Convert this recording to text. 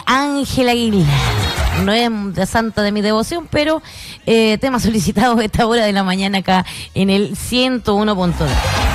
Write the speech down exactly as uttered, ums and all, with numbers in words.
Ángel Aguilar. No es de santa de mi devoción, pero eh, tema solicitado a esta hora de la mañana acá en el ciento uno punto tres.